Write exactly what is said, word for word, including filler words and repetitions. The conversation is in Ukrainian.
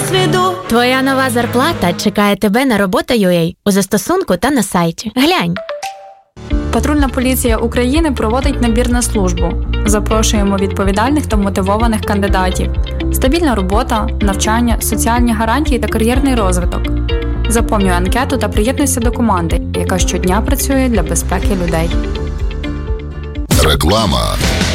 досвіду. Твоя нова зарплата чекає тебе на робота.ua у застосунку та на сайті. Глянь. Патрульна поліція України проводить набір на службу. Запрошуємо відповідальних та мотивованих кандидатів. Стабільна робота, навчання, соціальні гарантії та кар'єрний розвиток. Заповнюй анкету та приєднуйся до команди, яка щодня працює для безпеки людей. Реклама.